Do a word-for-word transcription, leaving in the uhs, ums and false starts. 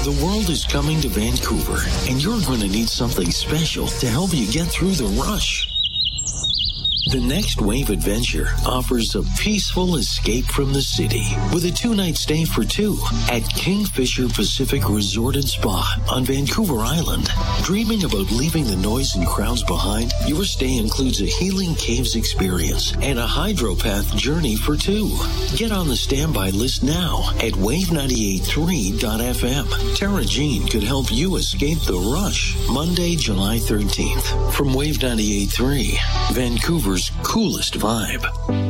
The world is coming to Vancouver, and you're going to need something special to help you get through the rush. The Next Wave Adventure offers a peaceful escape from the city with a two-night stay for two at Kingfisher Pacific Resort and Spa on Vancouver Island. Dreaming about leaving the noise and crowds behind? Your stay includes a healing caves experience and a hydropath journey for two. Get on the standby list now at wave ninety-eight point three dot f m. Tara Jean could help you escape the rush Monday, July thirteenth from Wave ninety-eight point three, Vancouver's coolest vibe.